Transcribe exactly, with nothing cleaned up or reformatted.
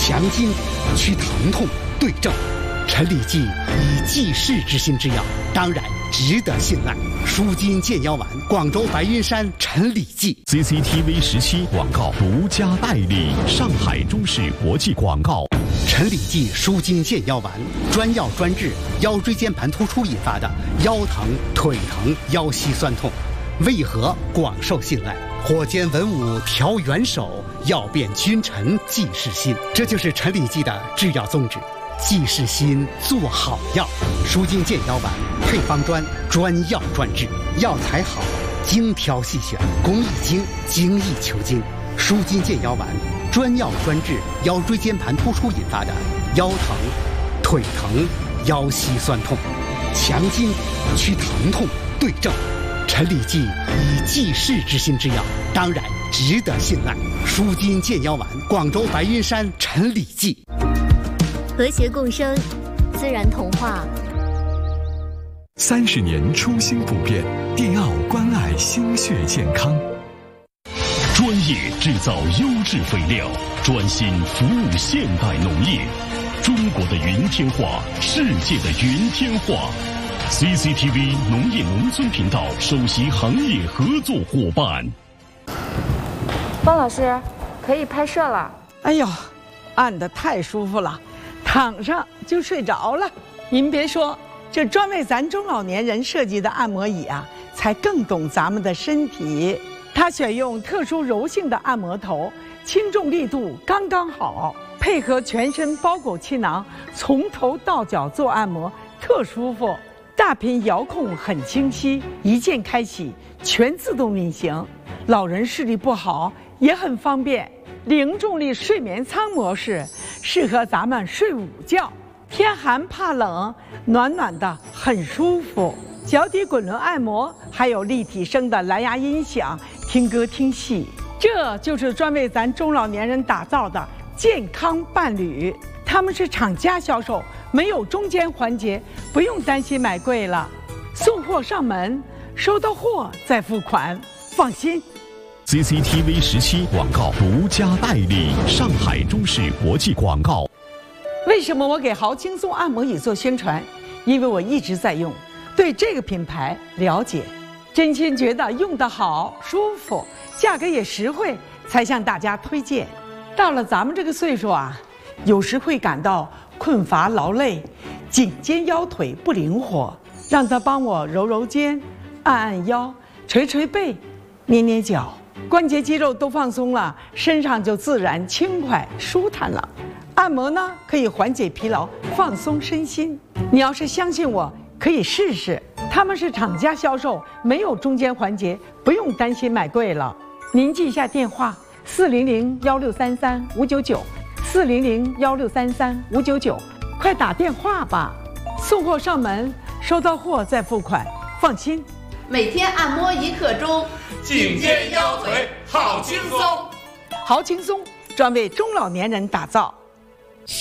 强筋祛疼痛对症。陈李济以济世之心之药，当然值得信赖。舒筋健腰丸，广州白云山陈李济。 C C T V 十七广告独家代理，上海中视国际广告。 陈李济舒筋健腰丸，专药专治腰椎间盘突出引发的腰疼、腿疼、腰膝酸痛，为何广受信赖？火尖文武调元首，药变君臣济世心，这就是陈李济的制药宗旨。济世心，做好药。舒筋健腰丸配方专，专药专治，药材好，精挑细选，工艺精，精益求精。舒筋健腰丸专药专治腰椎间盘突出引发的腰疼、腿疼、腰膝酸痛，强筋祛疼痛对症。陈李济以济世之心之药，当然值得信赖。舒筋健腰丸，广州白云山陈李济。 和谐共生，自然童话。 三十年初心不变，迪奥关爱心血健康。专业制造优质肥料，专心服务现代农业。中国的云天化，世界的云天化。C C T V 农业农村频道首席行业合作伙伴。 方老师，可以拍摄了。 哎呦，按得太舒服了，躺上就睡着了。您别说，这专为咱中老年人设计的按摩椅啊，才更懂咱们的身体。它选用特殊柔性的按摩头，轻重力度刚刚好，配合全身包裹气囊，从头到脚做按摩，特舒服。大屏遥控很清晰，一键开启，全自动运行。老人视力不好也很方便。零重力睡眠舱模式适合咱们睡午觉，天寒怕冷，暖暖的很舒服。脚底滚轮按摩，还有立体声的蓝牙音响，听歌听戏。这就是专为咱中老年人打造的健康伴侣。他们是厂家销售，没有中间环节，不用担心买贵了。送货上门，收到货再付款，放心。 C C T V 十七广告独家代理，上海中视国际广告。 为什么我给豪轻松按摩椅做宣传？因为我一直在用，对这个品牌了解，真心觉得用得好、舒服，价格也实惠，才向大家推荐。到了咱们这个岁数啊，有时会感到困乏劳累，颈肩腰腿不灵活，让他帮我揉揉肩，按按腰，捶捶背，捏捏脚，关节肌肉都放松了，身上就自然轻快舒坦了。按摩呢，可以缓解疲劳，放松身心。你要是相信我，可以试试。他们是厂家销售，没有中间环节，不用担心买贵了。您记一下电话：四零零幺六三三五九九，四零零幺六三三五九九，快打电话吧。送货上门，收到货再付款，放心。 每天按摩一刻钟， 颈肩腰腿好轻松。 好轻松，专为中老年人打造。